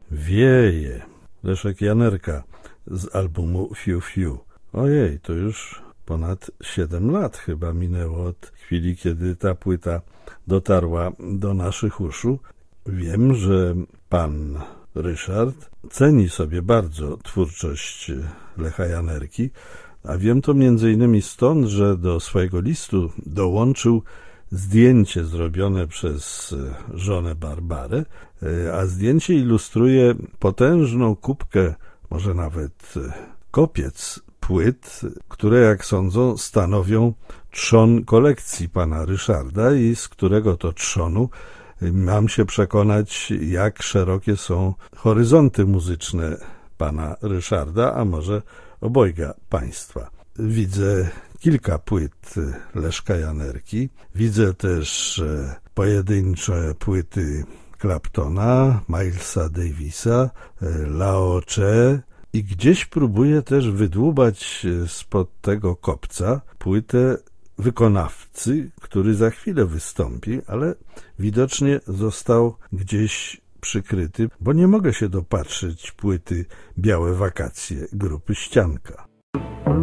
Wieje. Leszek Janerka z albumu Fiu Fiu. Ojej, to już ponad 7 lat chyba minęło od chwili, kiedy ta płyta dotarła do naszych uszu. Wiem, że pan Ryszard ceni sobie bardzo twórczość Lecha Janerki, a wiem to m.in. stąd, że do swojego listu dołączył zdjęcie zrobione przez żonę Barbarę, a zdjęcie ilustruje potężną kubkę, może nawet kopiec płyt, które, jak sądzą, stanowią trzon kolekcji pana Ryszarda i z którego to trzonu mam się przekonać, jak szerokie są horyzonty muzyczne pana Ryszarda, a może obojga państwa. Widzę kilka płyt Leszka Janerki, widzę też pojedyncze płyty Claptona, Milesa Davisa, Lao Che i gdzieś próbuję też wydłubać spod tego kopca płytę wykonawcy, który za chwilę wystąpi, ale widocznie został gdzieś przykryty, bo nie mogę się dopatrzyć płyty Białe wakacje grupy Ścianka.